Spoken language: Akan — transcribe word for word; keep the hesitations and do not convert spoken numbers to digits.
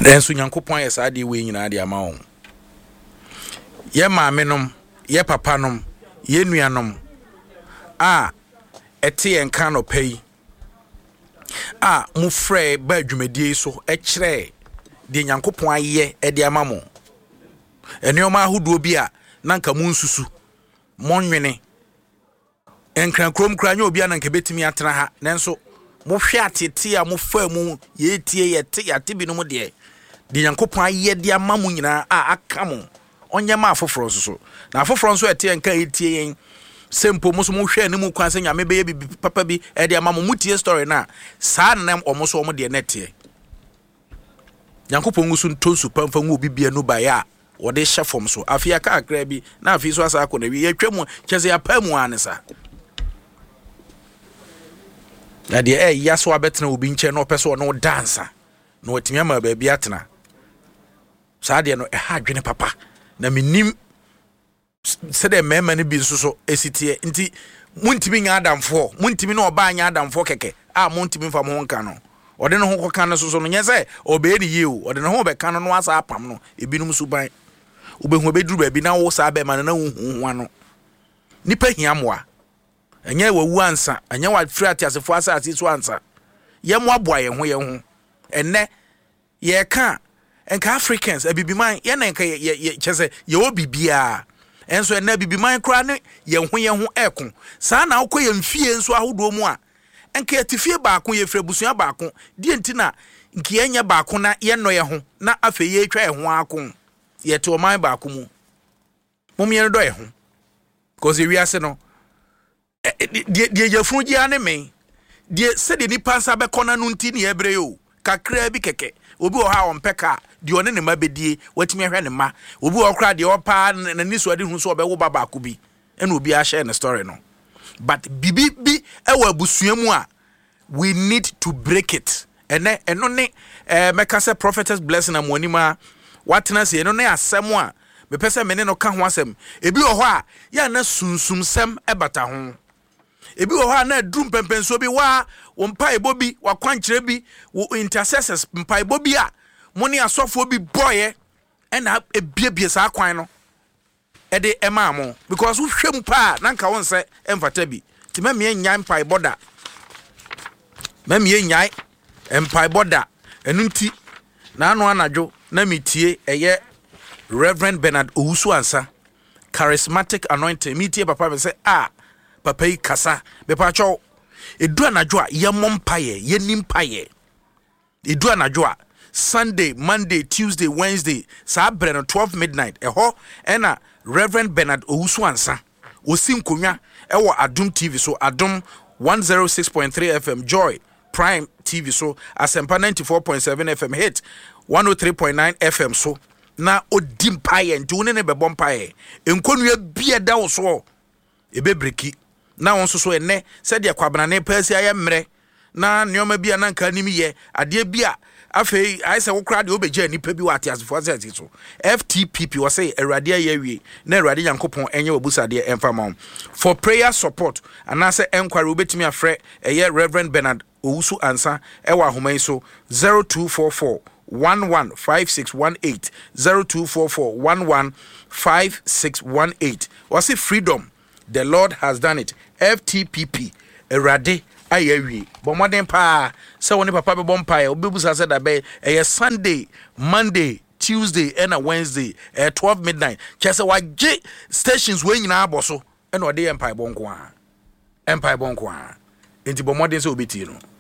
Enso Nyankopon yɛ saa de we nyina de ama wo. Ye maamenom, ye papanom, ye nuanom a ɛte enka no pɛyi a mu frɛ ba dwumadie so ɛkyerɛ de Nyankopon ayɛ ɛde ama mo. Enioma ahodoɔ bi a nanka mu nsusu monwene enkran krom kra nya obi a nanka betimi atena ha nanso mo hwe atete a mo fa mu ye tie ye te ya te bi no mo de de Nyankopon ayɛ de ama mo nyina a aka mo onye ma afoforo so na afoforo nso ɛte enka etie yen sempo mo so mo hwe ne mu kwan sɛ nyame bɛyɛ bi papa bi ɛde ama mo mutie story na saa nam omo so omo de nete Nyankopon ngusu ntonsu pamfa ngu obi bia no ba ya wode hye fom so afia ka akra bi na afi so asa akọ na wi yatwam kyese ya pamu anesa na de eh yaso abetena obi nche na opeso no dansa na otimi ama ba bi atena saa de no ɛha adwene papa na menim sɛ de mema ne bi nso so esitie nti muntimi nya adamfo muntimi na oba anya adamfo keke a muntimi fa mo nka no ode no ho koka no so so no nye sɛ obe ni ye o ode no ho be ka no no asa apam no ebinum suban obehu obeduru ba bi na wo saa be ma na hu hu ano nipa hiamoa enye wawu ansa enye wa free atiasefo asa ati so ansa ye mo aboa ye ho ye ho enne ye ka enka Africans abibiman ye na enka ye kyese ye obibia enso enne abibiman kra ne ye ho ye ho eko saa na akọ ye mfie nso ahodo mu a enka atifie baako ye frabusua baako die ntina nki enya baako na ye no ye ho na afa ye atwa ye ho akon ye to man baako mu mumye do ye ho cause wi ase no die die jafunu ji ane me die se de nipa nsa be kona no nti ne ebre yo kakra bi keke obi o ha on peka die one ne ma bedie watimi ahwe ne ma obi o kra de opa na niso de hu so obewo baba ko bi ene obi a share ne story no but bibi bi e wa busua mu a we need to break it ene eno ne eh meka se prophetess blessing amonima watena se eno ne asem a me pese me ne no ka ho asem ebi o ho a ya na sunsum sem e bata ho ebi wo ha na drum pempenso bi wa wo mpai bobi wa kwankyere bi wo intercessors mpai bobi a mo ne asofo bi boye e na ebiebie saa kwan no e de ema mo because wo hwem pa na nka won se emfata bi ti ma me nya mpai boda ma me nya mpai boda enu nti na anu anadwo na metie eye Reverend Bernard Owusu Ansa charismatic anointing metie papa be say ah papa yi kasa be pa cho edu anadwo a ye mompaye ye nimpaye edu anadwo a Sunday, Monday, Tuesday, Wednesday sa bre no twelve midnight eho ena Reverend Bernard Owusu Ansa osi nkonwa ewo Adom T V so Adom one oh six point three F M Joy Prime T V so Asempa ninety-four point seven F M Hit one oh three point nine F M so na odimpaye nti woni ne be bompaye enkonua bia da wo so ebe breki na won so so enne se de kwabana ne pasi aye mre na neoma bia na nka nimi ye ade bia afei ai se wo kra de obeje nipa bi wate asefo aseti so F T P P wo say erade aye wie na erade Yankopon enye wabusade emfama for prayer support anase enquiry obetimi afre eye Reverend Bernard Owusu Ansa ewa homan so zero two four four one one five six one eight zero two four four one one five six one eight was it freedom the Lord has done it F T P P erade ayawi bomoden pa se woni papa be bompa obebusa se da be eh Sunday Monday Tuesday and a Wednesday eh twelve midnight chese waje stations we nyina aboso e no de empire bonko a empire bonko a enti bomoden se obeti no